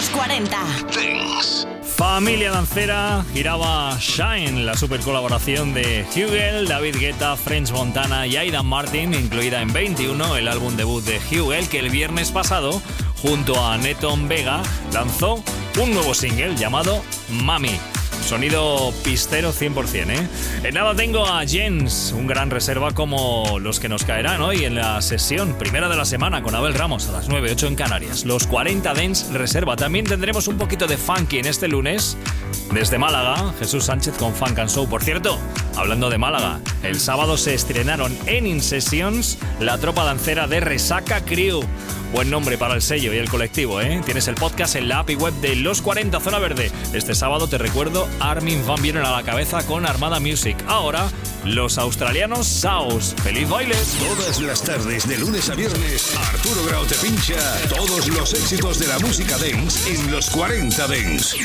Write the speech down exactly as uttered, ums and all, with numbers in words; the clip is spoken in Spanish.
Los cuarenta Dance. Familia dancera, giraba Shine, la super colaboración de Hugel, David Guetta, French Montana y Aidan Martin, incluida en veintiuno, el álbum debut de Hugel, que el viernes pasado, junto a Neton Vega, lanzó un nuevo single llamado Mami. Sonido pistero cien por ciento, ¿eh? En nada tengo a Jens, un gran reserva como los que nos caerán hoy en la sesión primera de la semana con Abel Ramos a las nueve, ocho en Canarias. Los cuarenta Dance Reserva. También tendremos un poquito de funky en este lunes. Desde Málaga, Jesús Sánchez con Funk and Show. Por cierto, hablando de Málaga, el sábado se estrenaron en In Sessions la tropa dancera de Resaca Crew. Buen nombre para el sello y el colectivo, ¿eh? Tienes el podcast en la app y web de Los cuarenta Zona Verde. Este sábado, te recuerdo, Armin van Buuren a la cabeza con Armada Music. Ahora, los australianos Saus. ¡Feliz baile! Todas las tardes, de lunes a viernes, Arturo Grau te pincha todos los éxitos de la música dance en Los cuarenta Dance.